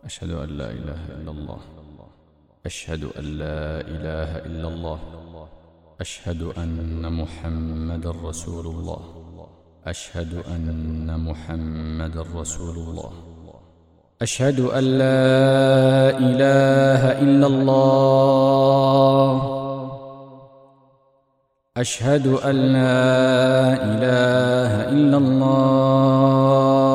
أشهد أن لا إله إلا الله. أشهد أن لا إله إلا الله. أشهد أن محمدا رسول الله. أشهد أن محمدا رسول الله. أشهد أن لا إله إلا الله. أشهد أن لا إله إلا الله.